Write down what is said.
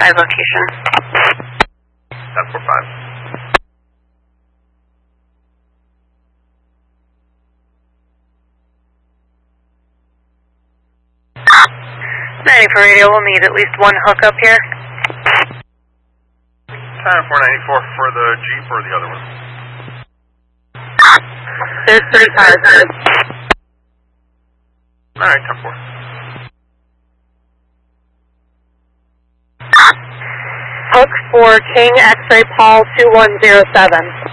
1045 location. 1045. 90 for radio, we'll need at least one hookup here. 494 for the Jeep or the other one? There's 3 cars. Alright, 10-4. Hook for King X-Ray Paul 2107.